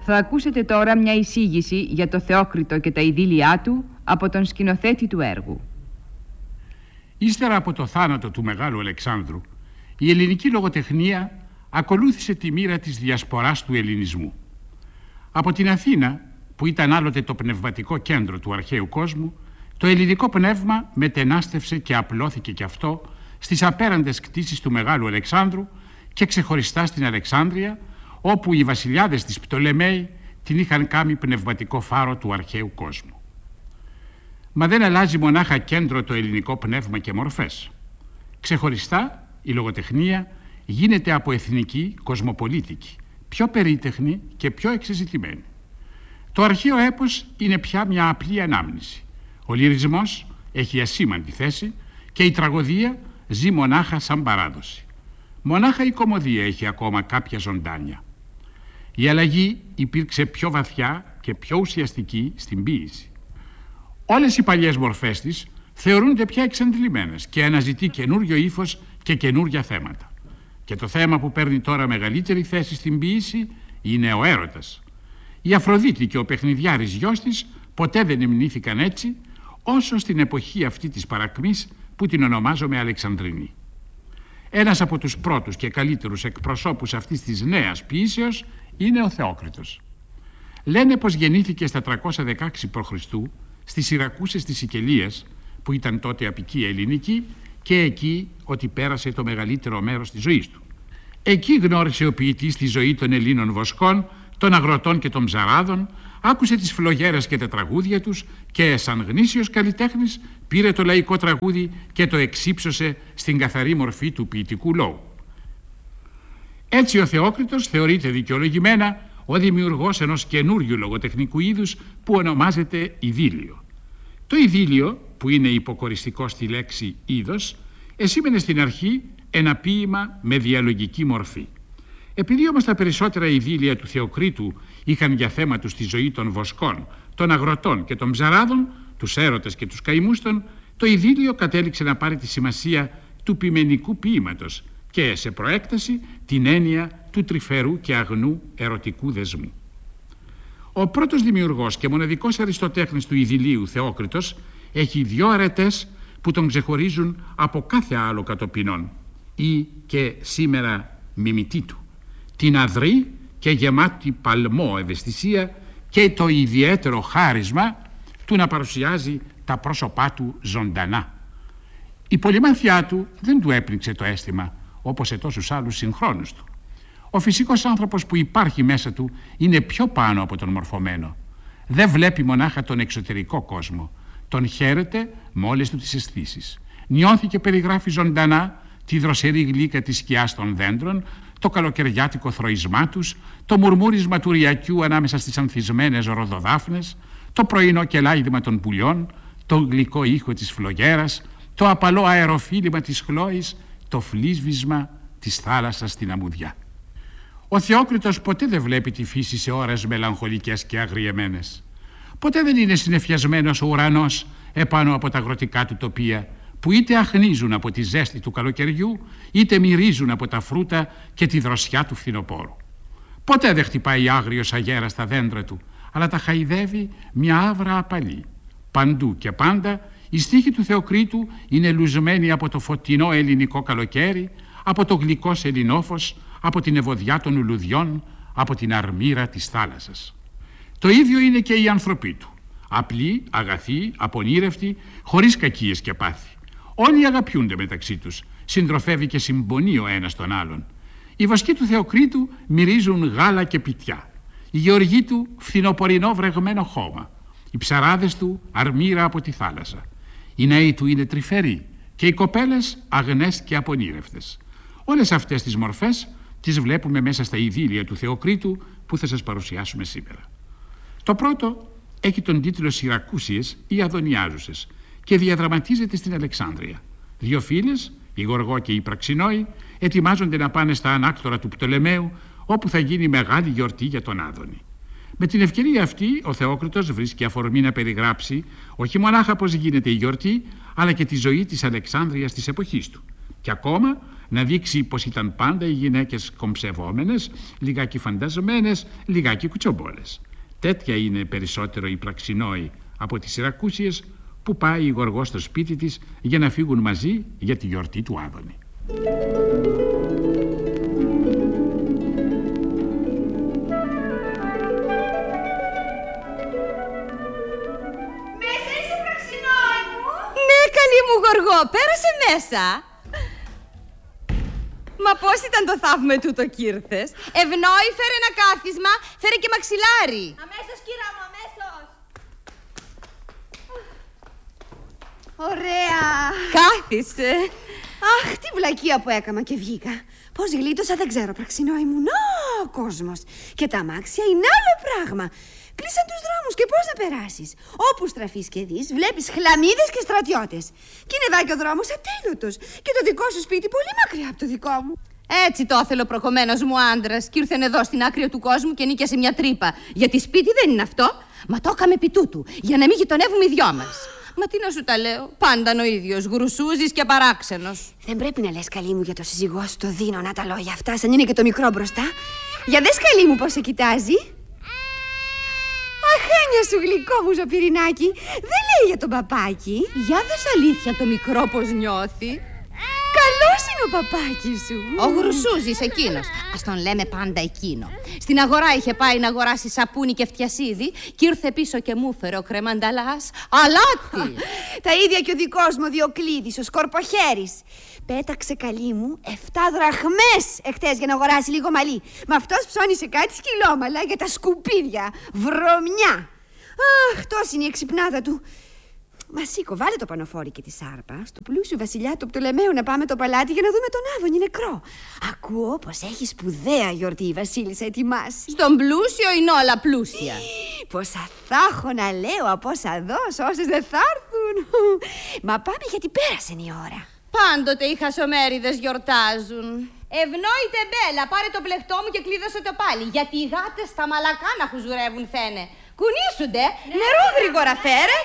Θα ακούσετε τώρα μια εισήγηση για το Θεόκριτο και τα ειδήλια του από τον σκηνοθέτη του έργου. Ύστερα από το θάνατο του Μεγάλου Αλεξάνδρου, η ελληνική λογοτεχνία ακολούθησε τη μοίρα της διασποράς του ελληνισμού. Από την Αθήνα, που ήταν άλλοτε το πνευματικό κέντρο του αρχαίου κόσμου, το ελληνικό πνεύμα μετενάστευσε και απλώθηκε κι αυτό στις απέραντες κτήσεις του Μεγάλου Αλεξάνδρου και ξεχωριστά στην Αλεξάνδρεια, όπου οι βασιλιάδες της Πτολεμαίοι την είχαν κάνει πνευματικό φάρο του αρχαίου κόσμου. Μα δεν αλλάζει μονάχα κέντρο το ελληνικό πνεύμα και μορφές. Ξεχωριστά η λογοτεχνία γίνεται από εθνική κοσμοπολίτικη, πιο περίτεχνη και πιο εξεζητημένη. Το αρχαίο έπος είναι πια μια απλή ανάμνηση. Ο λυρισμός έχει ασήμαντη θέση και η τραγωδία ζει μονάχα σαν παράδοση. Μονάχα η κωμωδία έχει ακόμα κάποια ζωντάνια. Η αλλαγή υπήρξε πιο βαθιά και πιο ουσιαστική στην ποίηση. Όλες οι παλιές μορφές της θεωρούνται πια εξαντλημένες και αναζητεί καινούριο ύφος και καινούρια θέματα. Και το θέμα που παίρνει τώρα μεγαλύτερη θέση στην ποίηση είναι ο έρωτας. Η Αφροδίτη και ο παιχνιδιάρης γιος της ποτέ δεν υμνήθηκαν έτσι όσο στην εποχή αυτή της παρακμής που την ονομάζομαι Αλεξανδρινή. Ένας από τους πρώτους και καλύτερους εκπροσώπους αυτής της νέας ποίησεως είναι ο Θεόκριτος. Λένε πως γεννήθηκε στα 316 π.Χ. στις Σιρακούσες της Σικελίας, που ήταν τότε αποικία ελληνική, και εκεί ότι πέρασε το μεγαλύτερο μέρος της ζωής του. Εκεί γνώρισε ο ποιητής τη ζωή των Ελλήνων βοσκών, των αγροτών και των ψαράδων, άκουσε τις φλογέρες και τα τραγούδια τους και σαν γνήσιος καλλιτέχνης πήρε το λαϊκό τραγούδι και το εξύψωσε στην καθαρή μορφή του ποιητικού λόγου. Έτσι ο Θεόκριτος θεωρείται δικαιολογημένα ο δημιουργός ενός καινούριου λογοτεχνικού είδους που ονομάζεται ειδήλιο. Το ειδήλιο, που είναι υποκοριστικό στη λέξη είδος, εσήμενε στην αρχή ένα ποίημα με διαλογική μορφή. Επειδή όμως τα περισσότερα ειδήλια του Θεοκρίτου είχαν για θέμα τους τη ζωή των βοσκών, των αγροτών και των ψαράδων, τους έρωτες και τους καημούστων, το ειδήλιο κατέληξε να πάρει τη σημασία του ποιμενικού ποίηματος και σε προέκταση την έννοια του τρυφερού και αγνού ερωτικού δεσμού. Ο πρώτος δημιουργός και μοναδικός αριστοτέχνης του ειδηλίου, Θεόκριτος, έχει δύο αρετές που τον ξεχωρίζουν από κάθε άλλο κατοπινόν ή και σήμερα μιμητή του: την αδρή και γεμάτη παλμό ευαισθησία και το ιδιαίτερο χάρισμα του να παρουσιάζει τα πρόσωπά του ζωντανά. Η πολυμάθειά του δεν του έπνιξε το αίσθημα όπως σε τόσους άλλους συγχρόνους του. Ο φυσικός άνθρωπος που υπάρχει μέσα του είναι πιο πάνω από τον μορφωμένο. Δεν βλέπει μονάχα τον εξωτερικό κόσμο. Τον χαίρεται με όλες του τις αισθήσεις. Νιώθει και περιγράφει ζωντανά τη δροσερή γλύκα της σκιάς των δέντρων, το καλοκαιριάτικο θροισμά τους, το μουρμούρισμα του ριακιού ανάμεσα στις ανθισμένες ροδοδάφνες, το πρωινό κελάιδημα των πουλιών, το γλυκό ήχο της φλογέρας, το απαλό αεροφύλημα της χλώης, το φλίσβισμα της θάλασσας στην αμμουδιά. Ο Θεόκριτος ποτέ δεν βλέπει τη φύση σε ώρες μελαγχολικές και αγριεμένες. Ποτέ δεν είναι συννεφιασμένος ο ουρανός επάνω από τα αγροτικά του τοπία, που είτε αχνίζουν από τη ζέστη του καλοκαιριού, είτε μυρίζουν από τα φρούτα και τη δροσιά του φθινοπόρου. Ποτέ δεν χτυπάει άγριος αγέρας στα δέντρα του, αλλά τα χαϊδεύει μια άβρα απαλή. Παντού και πάντα οι στίχοι του Θεοκρίτου είναι λουσμένοι από το φωτεινό ελληνικό καλοκαίρι, από το γλυκό σελινόφος, από την ευωδιά των ουλουδιών, από την αρμύρα της θάλασσας. Το ίδιο είναι και οι άνθρωποι του. Απλοί, αγαθοί, απονήρευτοι, χωρίς κακίες και πάθη. Όλοι αγαπιούνται μεταξύ τους, συντροφεύει και συμπονεί ο ένας τον άλλον. Οι βοσκοί του Θεοκρίτου μυρίζουν γάλα και πιτιά. Οι γεωργοί του φθινοπορεινό βρεγμένο χώμα. Οι ψαράδες του αρμύρα από τη θάλασσα. Οι νέοι του είναι τρυφεροί και οι κοπέλες αγνές και απονήρευτες. Όλες αυτές τις μορφές τις βλέπουμε μέσα στα ειδήλια του Θεοκρίτου που θα σας παρουσιάσουμε σήμερα. Το πρώτο έχει τον τίτλο Σιρακούσιες ή Αδωνιάζουσες και διαδραματίζεται στην Αλεξάνδρεια. Δύο φίλες, η Γοργό και η Πραξινόη, ετοιμάζονται να πάνε στα ανάκτορα του Πτολεμαίου, όπου θα γίνει μεγάλη γιορτή για τον Άδωνη. Με την ευκαιρία αυτή, ο Θεόκριτος βρίσκει αφορμή να περιγράψει όχι μονάχα πώς γίνεται η γιορτή, αλλά και τη ζωή της Αλεξάνδρειας της εποχής του. Και ακόμα να δείξει πως ήταν πάντα οι γυναίκες κομψευόμενες, λιγάκι φανταζομένες, λιγάκι κουτσομπόλες. Τέτοια είναι περισσότερο η Πραξινόη από τις Σιρακούσιες που πάει η Γοργό στο σπίτι της για να φύγουν μαζί για τη γιορτή του Άδωνη. Μέσα είσαι, Πραξινόη μου? Ναι, καλή μου Γοργό, πέρασε μέσα. Μα πώς ήταν το θαύμα τούτο κι ήρθες? Ευνόη, φέρε ένα κάθισμα, φέρε και μαξιλάρι. Αμέσως, κύρα μου, αμέσως. Ωραία. Κάθισε. Αχ, τι βλακεία που έκανα και βγήκα. Πώς γλίτωσα δεν ξέρω, Πραξινόη μου. Να, ο κόσμος. Και τα αμάξια είναι άλλο πράγμα. Κλείσαν τους δρόμους και πώς να περάσεις? Όπου στραφείς και δεις, βλέπεις χλαμίδες και στρατιώτες. Και είναι εδώ και ο δρόμος ατέλειωτος. Και το δικό σου σπίτι πολύ μακριά από το δικό μου. Έτσι το ήθελε ο προκομμένος μου άντρας. Κι ήρθεν εδώ στην άκρη του κόσμου και νίκιασε μια τρύπα. Γιατί σπίτι δεν είναι αυτό. Μα το έκαμε επί τούτου, για να μην γειτονεύουμε οι δυο μας. Μα τι να σου τα λέω, πάντα ο ίδιος, γρουσούζης και παράξενος. Δεν πρέπει να λες, καλή μου, για το σύζυγό σου το δίνω να τα λόγια αυτά, σαν είναι και το μικρό μπροστά. Για δες, καλή μου, πώς σε κοιτάζει. Αχένια σου, γλυκό μου ζωπυρινάκι. Δεν λέει για τον παπάκι. Για δες αλήθεια το μικρό πως νιώθει. Καλός είναι ο παπάκης σου. Ο γρουσούζης εκείνος. Ας τον λέμε πάντα εκείνο. Στην αγορά είχε πάει να αγοράσει σαπούνι και φτιασίδι και ήρθε πίσω και μου έφερε ο κρεμανταλάς αλάτι. Τα ίδια και ο δικός μου Διοκλίδης, ο Σκορποχέρης. Πέταξε, καλή μου, 7 δραχμές εχθές για να αγοράσει λίγο μαλλί. Μα αυτός ψώνισε κάτι σκυλόμαλα για τα σκουπίδια. Βρωμιά. Αχ, τόση είναι η εξυπνάδα του. Μα σήκω, βάλε το πανοφόρι και τη σάρπα στο πλούσιο βασιλιά του Πτολεμαίου να πάμε το παλάτι για να δούμε τον Άδωνη νεκρό. Ακούω πως έχει σπουδαία γιορτή η βασίλισσα ετοιμάσει. Στον πλούσιο είναι όλα πλούσια. Πόσα θα έχω να λέω, από όσα δώσω, όσες δεν θα έρθουν. Μα πάμε γιατί πέρασεν η ώρα. Πάντοτε οι χασομέριδες γιορτάζουν. Ευνόητε Μπέλα, πάρε το πλεκτό μου και κλείδωσε το πάλι. Γιατί οι γάτες στα μαλακά να χουζουρεύουν θένε. Κουνήσουνται, νερό γρήγορα φέρε.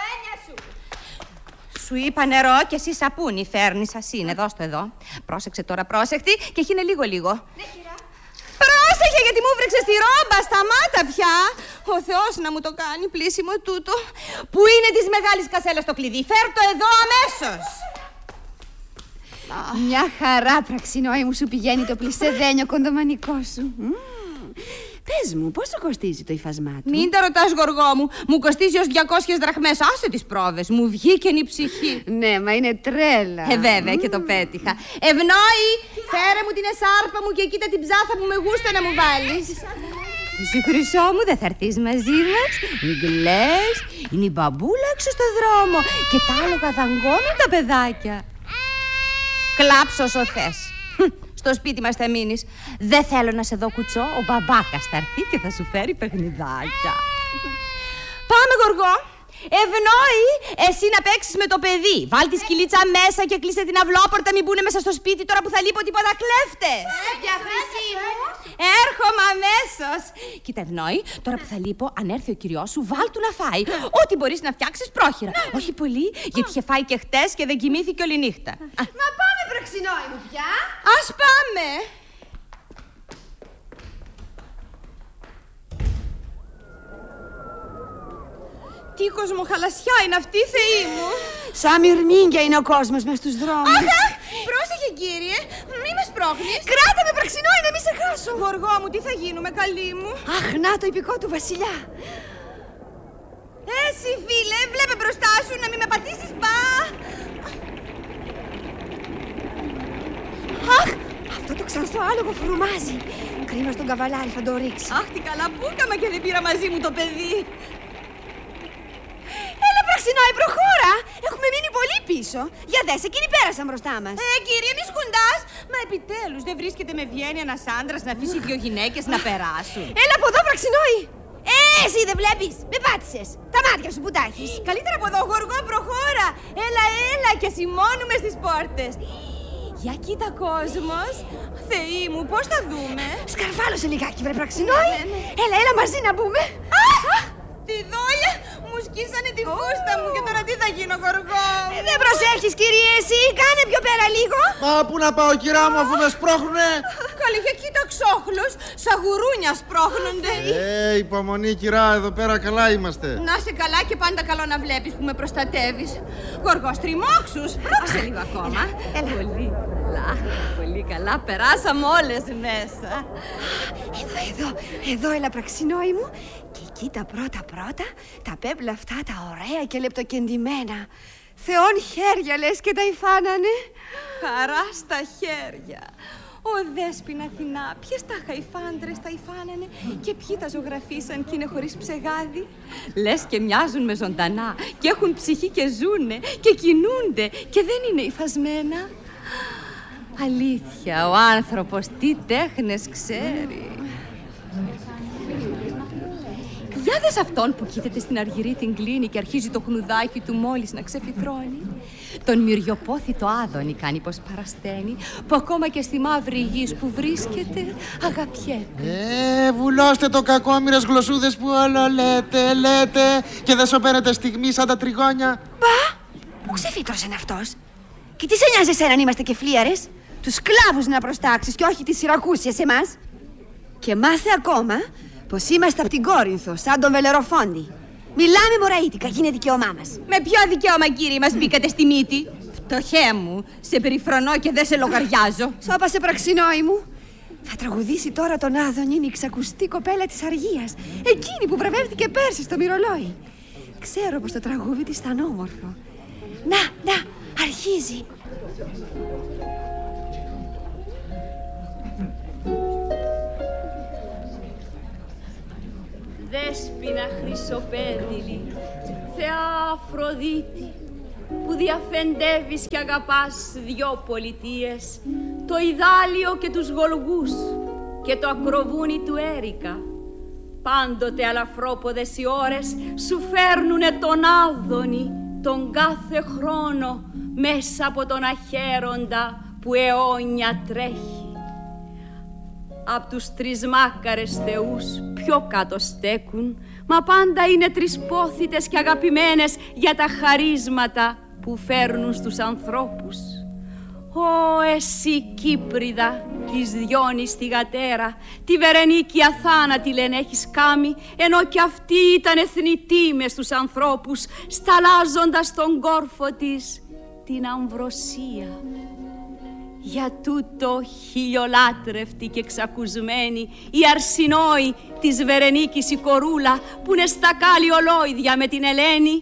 Σου είπα νερό και εσύ σαπούνι φέρνεις, ας είναι, δώσ' το εδώ. Πρόσεξε τώρα, πρόσεχτη και χύνε λίγο. Ναι, κυρία. Πρόσεχε γιατί μου βρέξε στη ρόμπα, σταμάτα πια. Ο Θεός να μου το κάνει πλήσιμο τούτο. Πού είναι της μεγάλης κασέλας το κλειδί, φέρ το εδώ αμέσως. Μια χαρά, Πραξινόη μου, σου πηγαίνει το πλησεδένιο κοντομανικό σου. Πες μου, πόσο κοστίζει το υφασμά του? Μην τα ρωτάς, Γοργό μου. Μου κοστίζει ως 200 δραχμές. Άσε τις πρόβες. Μου βγήκεν η ψυχή. Ναι, μα είναι τρέλα. Βέβαια και το πέτυχα. Ευνόη, φέρε μου την εσάρπα μου και κοίτα την ψάθα που με γούστα να μου βάλεις. Εσύ, Χρυσό μου, δεν θα έρθεις μαζί μας? Μην κλαις. Είναι η μπαμπούλα έξω στο δρόμο και τα άλογα δαγκώνουν τα παιδάκια. Κλάψω όσο θες. Στο σπίτι μας θα μείνεις. Δεν θέλω να σε δω κουτσό. Ο μπαμπάκας θα έρθει και θα σου φέρει παιχνιδάκια. Πάμε, Γοργό. Ευνόη, εσύ να παίξεις με το παιδί. Βάλ τη σκυλίτσα μέσα και κλείσε την αυλόπορτα. Μην μπουνε μέσα στο σπίτι τώρα που θα λείπω τίποτα κλέφτες. Για Χρυσή μου. Έρχομαι αμέσως. Κοίτα, Ευνόη, τώρα που θα λείπω, αν έρθει ο κυριός σου, βάλ του να φάει. Ό,τι μπορείς να φτιάξεις πρόχειρα. Όχι πολύ, γιατί είχε φάει και χτες και δεν κοιμήθηκε όλη νύχτα. Μα πάμε, Πραξινόη μου, πια. Ας πάμε. Τι κοσμοχαλασιά είναι αυτή, Θεή μου. Σαν μυρμήγκια είναι ο κόσμος μες στους δρόμους. Αχ, πρόσεχε, κύριε, μη με σπρώχνεις. Κράτα με, Πραξινόη, να μην σε χάσω. Γοργό μου, τι θα γίνουμε, καλή μου. Αχ, να το υπηκό του βασιλιά. Εσύ, φίλε, βλέπε μπροστά σου να μην με πατήσεις, πα. Αχ, αυτό το ξανθό άλογο φρουμάζει. Κρίμα στον καβαλάρι, θα το ρίξει. Αχ, τι καλά που έκαμα και δεν πήρα μαζί μου το παιδί. Έλα, Πραξινόη, προχώρα. Έχουμε μείνει πολύ πίσω. Για δες, εκείνοι πέρασαν μπροστά μας. Κύριε, μη σκουντάς. Μα επιτέλους δεν βρίσκεται με βγαίνει ένας άντρας να αφήσει δύο γυναίκες να περάσουν. Έλα από εδώ, Πραξινόη. Εσύ δεν βλέπεις. Με πάτησες. Τα μάτια σου που τα έχεις. Καλύτερα από εδώ, Γοργό, προχώρα. Έλα και σημώνουμε στις πόρτες. Για κοίτα, κόσμος. Θεή μου, πώς θα δούμε? Σκαρφάλωσε λιγάκι, βρε Πραξινόη. Έλα μαζί να μπούμε. Τη δόλια μου σκίσανε τη φούστα μου και τώρα τι θα γίνω, Γοργό? Δεν προσέχεις, κυρία, εσύ. Κάνε πιο πέρα λίγο. Μα πού να πάω, κυρά μου, αφού με σπρώχνουνε? Καλή, για κοίτα ξόχλος. Σαν γουρούνια σπρώχνονται. Υπομονή, κυρά, εδώ πέρα καλά είμαστε. Να είσαι καλά και πάντα καλό να βλέπεις που με προστατεύεις. Γοργό, στριμώξους. Πρόξε λίγο ακόμα. Πολύ καλά, πολύ καλά. Περάσαμε όλες μέσα. Εδώ, έλα πραξινόη μου. Και κοίτα πρώτα τα πέπλα αυτά τα ωραία και λεπτοκεντημένα. Θεόν χέρια λες και τα υφάνανε. Χαρά στα χέρια. Ω Δέσποινα Αθηνά, ποιες τα χαϊφάντρες τα υφάνανε και ποιοι τα ζωγραφίσαν κι είναι χωρίς ψεγάδι? Λες και μοιάζουν με ζωντανά και έχουν ψυχή και ζουνε και κινούνται και δεν είναι υφασμένα. Αλήθεια, ο άνθρωπος τι τέχνες ξέρει. Για δες αυτόν που κοίταται στην αργυρή την κλίνη και αρχίζει το χνουδάκι του μόλις να ξεφυτρώνει. Τον μυριοπόθητο Άδωνη κάνει πως παρασταίνει, που ακόμα και στη μαύρη γης που βρίσκεται αγαπιέται. Βουλώστε το κακόμοιρες γλωσσούδες που όλο λέτε και δεν σωπαίνετε στιγμή σαν τα τριγώνια. Μπα, πού ξεφύτρωσε αυτός? Και τι σε νοιάζει εσένα αν είμαστε και φλίαρες? Τους σκλάβους να προστάξεις και όχι τις Σιρακούσιες εμάς. Και μάθε ακόμα πως είμαστε από την Κόρινθο, σαν τον Βελεροφόντη. Μιλάμε μωραΐτικα, είναι δικαίωμά μας. Με ποιο δικαίωμα, κύριε, μας μπήκατε στη μύτη? Φτωχέ μου, σε περιφρονώ και δεν σε λογαριάζω. Σώπασε πραξινόη μου. Θα τραγουδήσει τώρα τον Άδωνη η ξακουστή κοπέλα της Αργίας, εκείνη που βραβεύτηκε πέρσι στο Μυρολόι. Ξέρω πως το τραγούδι της ήταν όμορφο. Να, αρχίζει. Δέσποινα χρυσοπέδιλη, Θεά Αφροδίτη, που διαφεντεύεις και αγαπάς δυο πολιτείες, το Ιδάλιο και τους Γολγούς και το ακροβούνι του Έρικα. Πάντοτε αλαφρόποδες οι ώρες σου φέρνουνε τον Άδωνη τον κάθε χρόνο μέσα από τον αχέροντα που αιώνια τρέχει. Απ' τους τρισμάκαρες θεούς πιο κάτω στέκουν, μα πάντα είναι τρισπόθητες και αγαπημένες για τα χαρίσματα που φέρνουν στους ανθρώπους. Ω εσύ Κύπριδα της Διόνης θυγατέρα, τη Βερενίκη αθάνατη λένε έχεις κάμει, ενώ κι αυτή ήταν εθνητή μες στους ανθρώπους, σταλάζοντας τον κόρφο της την αμβροσία. Για τούτο χιλιολάτρευτη και ξακουσμένη η Αρσινόη της Βερενίκης η κορούλα, που είναι στα κάλλη ολόιδια με την Ελένη,